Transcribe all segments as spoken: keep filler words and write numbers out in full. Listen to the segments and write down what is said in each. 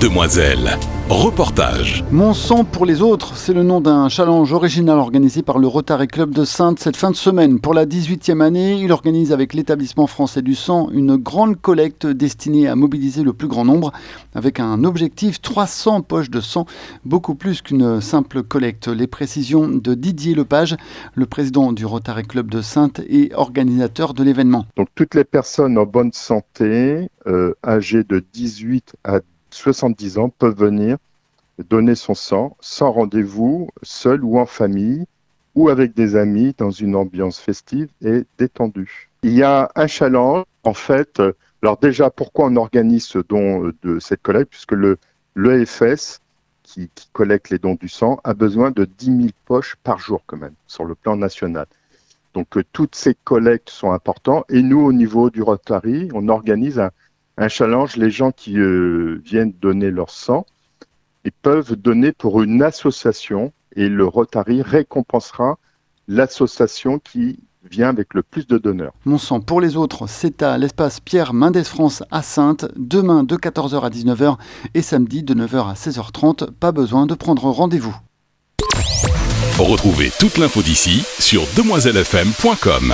Demoiselle, reportage. Mon sang pour les autres, c'est le nom d'un challenge original organisé par le Rotary Club de Saintes cette fin de semaine. Pour la dix-huitième année, il organise avec l'établissement français du sang une grande collecte destinée à mobiliser le plus grand nombre avec un objectif trois cents poches de sang, beaucoup plus qu'une simple collecte. Les précisions de Didier Lepage, le président du Rotary Club de Saintes et organisateur de l'événement. Donc toutes les personnes en bonne santé, euh, âgées de dix-huit à soixante-dix ans, peuvent venir donner son sang sans rendez-vous, seul ou en famille, ou avec des amis dans une ambiance festive et détendue. Il y a un challenge, en fait. Alors déjà, pourquoi on organise ce don de cette collecte? Puisque le, l'E F S, qui, qui collecte les dons du sang, a besoin de dix mille poches par jour quand même, sur le plan national. Donc euh, toutes ces collectes sont importantes. Et nous, au niveau du Rotary, on organise un, un challenge. Les gens qui euh, viennent donner leur sang, ils peuvent donner pour une association et le Rotary récompensera l'association qui vient avec le plus de donneurs. Mon sang pour les autres, c'est à l'espace Pierre Mendès France à Saintes, demain de quatorze heures à dix-neuf heures et samedi de neuf heures à seize heures trente. Pas besoin de prendre rendez-vous. Retrouvez toute l'info d'ici sur demoiselle f m point com.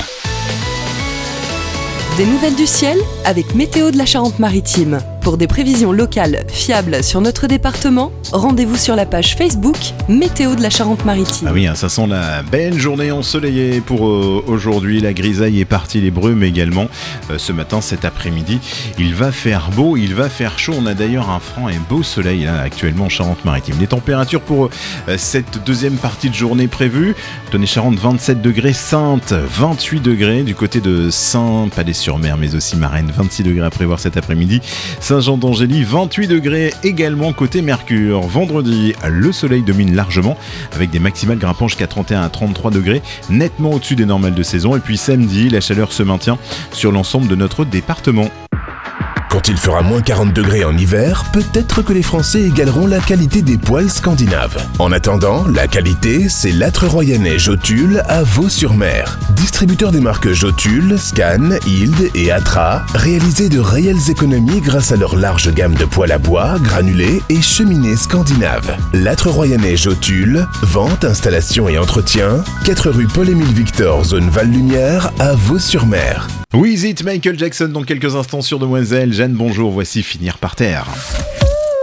Des nouvelles du ciel avec Météo de la Charente-Maritime. Pour des prévisions locales fiables sur notre département, rendez-vous sur la page Facebook Météo de la Charente-Maritime. Ah oui, hein, ça sent la belle journée ensoleillée pour euh, aujourd'hui. La grisaille est partie, les brumes également. Euh, ce matin, cet après-midi, il va faire beau, il va faire chaud. On a d'ailleurs un franc et beau soleil là, actuellement en Charente-Maritime. Les températures pour euh, cette deuxième partie de journée prévue. Tonnet-Charente, vingt-sept degrés. Saintes, vingt-huit degrés. Du côté de Saint-Palais-sur-Mer, mais aussi Marennes, vingt-six degrés à prévoir cet après-midi. Saint-Jean-d'Angély, vingt-huit degrés également côté Mercure. Vendredi, le soleil domine largement avec des maximales grimpant jusqu'à trente et un à trente-trois degrés, nettement au-dessus des normales de saison. Et puis samedi, la chaleur se maintient sur l'ensemble de notre département. Quand il fera moins quarante degrés en hiver, peut-être que les Français égaleront la qualité des poêles scandinaves. En attendant, la qualité, c'est l'âtre royannais Jotule à Vaux-sur-Mer. Distributeur des marques Jotule, Scan, Hild et Atra, réalisez de réelles économies grâce à leur large gamme de poêles à bois, granulés et cheminées scandinaves. L'âtre royannais Jotule, vente, installation et entretien, quatre rue Paul-Émile Victor, zone Val-Lumière à Vaux-sur-Mer. With It, Michael Jackson dans quelques instants sur Demoiselle. Jeanne, bonjour, voici Finir par terre.